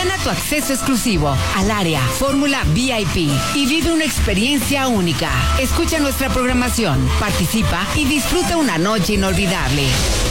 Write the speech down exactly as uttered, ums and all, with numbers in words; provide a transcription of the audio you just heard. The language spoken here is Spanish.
Gana tu acceso exclusivo al área Fórmula V I P y vive una experiencia única. Escucha nuestra programación, participa y disfruta una noche inolvidable.